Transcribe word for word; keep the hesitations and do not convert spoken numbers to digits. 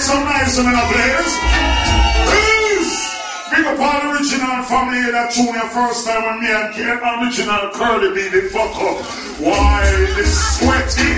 some nice women up, ladies. Please! Big up all the original family that tune your first time when me and Kate original Curly B the fuck up. Why this sweaty?